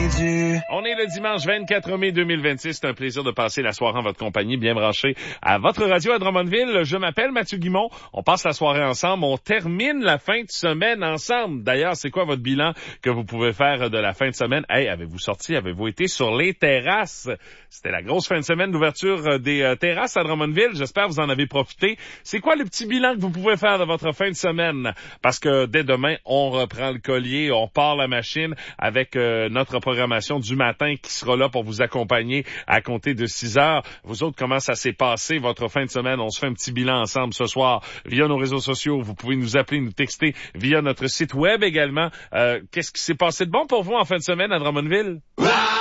dû. On est le dimanche 24 mai 2026. C'est un plaisir de passer la soirée en votre compagnie, bien branché à votre radio à Drummondville. Je m'appelle Mathieu Guimont. On passe la soirée ensemble. On termine la fin de semaine ensemble. D'ailleurs, c'est quoi votre bilan que vous pouvez faire de la fin de semaine? Hey, avez-vous sorti? Avez-vous été sur les terrasses? C'était la grosse fin de semaine d'ouverture des terrasses à Drummondville. J'espère que vous en avez profité. C'est quoi le petit bilan que vous pouvez faire de votre fin de semaine? Parce que dès demain, on reprend le collier, on part la machine avec notre programmation du matin qui sera là pour vous accompagner à compter de 6 heures. Vous autres, comment ça s'est passé votre fin de semaine? On se fait un petit bilan ensemble ce soir via nos réseaux sociaux. Vous pouvez nous appeler, nous texter via notre site web également. Qu'est-ce qui s'est passé de bon pour vous en fin de semaine à Drummondville?